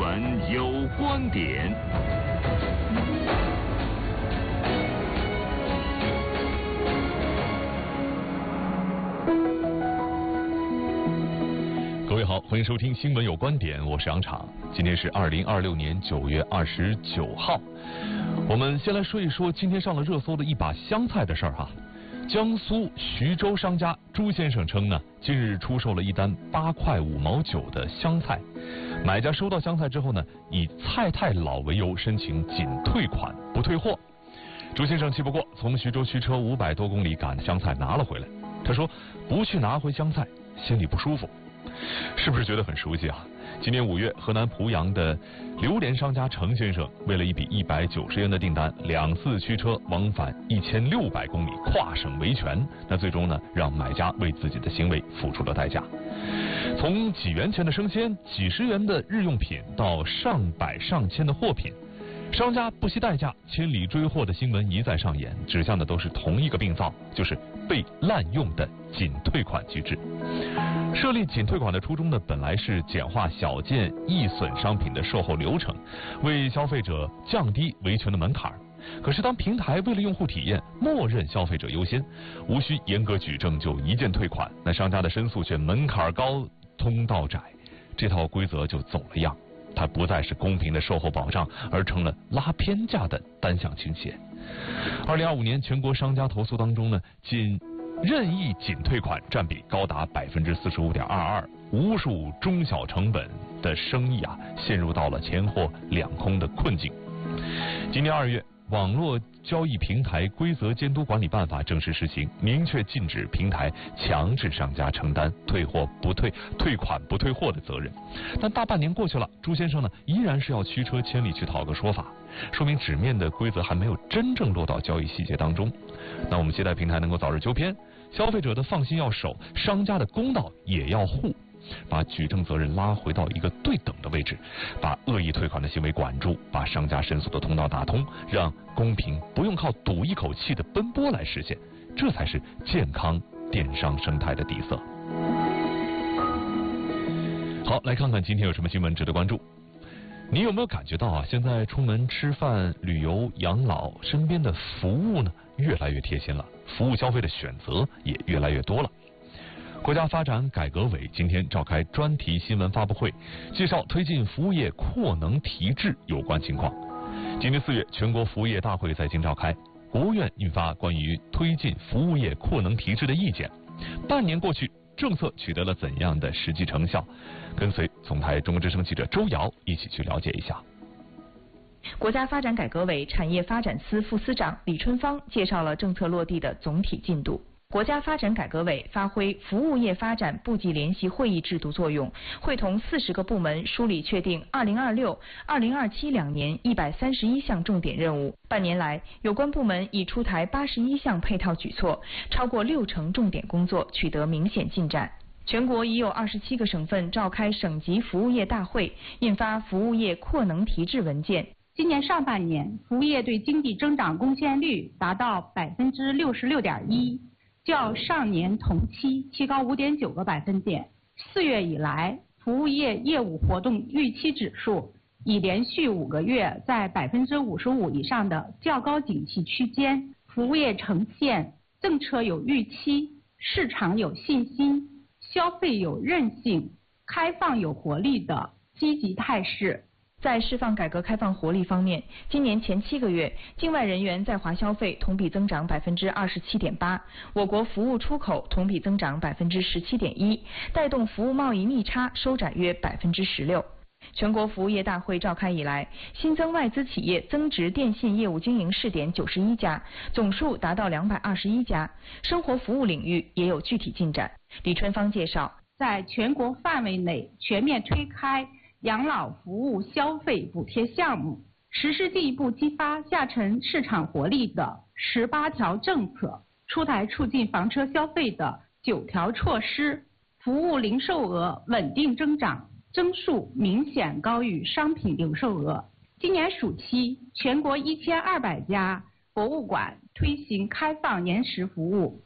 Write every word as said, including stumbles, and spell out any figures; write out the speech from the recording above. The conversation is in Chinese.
闻有观点。 各位好，欢迎收听新闻有观点，我是杨昶。今天是二零二六年九月二十九号，我们先来说一说今天上了热搜的一把香菜的事儿哈。江苏徐州商家朱先生称呢，今日出售了一单八块五毛九的香菜，买家收到香菜之后呢，以菜太老为由申请仅退款不退货。朱先生气不过，从徐州驱车五百多公里赶香菜拿了回来。他说不去拿回香菜，心里不舒服。是不是觉得很熟悉啊？今年五月，河南濮阳的榴莲商家程先生为了一笔一百九十元的订单，两次驱车往返一千六百公里，跨省维权。那最终呢，让买家为自己的行为付出了代价。从几元钱的生鲜、几十元的日用品到上百上千的货品，商家不惜代价千里追货的新闻一再上演，指向的都是同一个病灶，就是被滥用的仅退款机制。设立仅退款的初衷呢，本来是简化小件易损商品的售后流程，为消费者降低维权的门槛。可是当平台为了用户体验，默认消费者优先，无需严格举证就一键退款，那商家的申诉却门槛高通道窄，这套规则就走了样。它不再是公平的售后保障，而成了拉偏价的单向倾斜。二零二五年全国商家投诉当中呢，仅任意仅退款占比高达百分之四十五点二二，无数中小成本的生意啊，陷入到了钱货两空的困境。今年二月，网络交易平台规则监督管理办法正式实行，明确禁止平台强制商家承担退货不退、退款不退货的责任。但大半年过去了，朱先生呢依然是要驱车千里去讨个说法，说明纸面的规则还没有真正落到交易细节当中。那我们期待平台能够早日纠偏，消费者的放心要守，商家的公道也要护，把举证责任拉回到一个对等的位置，把恶意退款的行为管住，把商家申诉的通道打通，让公平不用靠赌一口气的奔波来实现，这才是健康电商生态的底色。好，来看看今天有什么新闻值得关注。你有没有感觉到啊，现在出门吃饭、旅游、养老，身边的服务呢越来越贴心了，服务消费的选择也越来越多了。国家发展改革委今天召开专题新闻发布会，介绍推进服务业扩能提质有关情况。今年四月，全国服务业大会在京召开，国务院印发关于推进服务业扩能提质的意见。半年过去，政策取得了怎样的实际成效？跟随总台中国之声记者周瑶一起去了解一下。 国家发展改革委产业发展司副司长李春芳介绍了政策落地的总体进度。国家发展改革委发挥服务业发展部级联席会议制度作用，会同四十个部门梳理确定二零二六、二零二七两年一百三十一项重点任务。半年来，有关部门已出台八十一项配套举措，超过六成重点工作取得明显进展。全国已有二十七个省份召开省级服务业大会，印发服务业扩能提质文件。 今年上半年，服务业对经济增长贡献率达到百分之六十六点一。较上年同期提高五点九个百分点。四月以来，服务业业务活动预期指数已连续五个月在百分之五十五以上的较高景气区间，服务业呈现政策有预期、市场有信心、消费有韧性、开放有活力的积极态势。 在释放改革开放活力方面，今年前七个月，境外人员在华消费同比增长百分之二十七点八，我国服务出口同比增长百分之十七点一，带动服务贸易逆差收窄约百分之十六。全国服务业大会召开以来，新增外资企业增值电信业务经营试点九十一家，总数达到两百二十一家。生活服务领域也有具体进展。李春芳介绍， 在全国范围内全面推开养老服务消费补贴项目，实施进一步激发下沉市场活力的十八条政策，出台促进房车消费的九条措施，服务零售额稳定增长，增速明显高于商品零售额。今年暑期，全国一千二百家博物馆推行开放延时服务，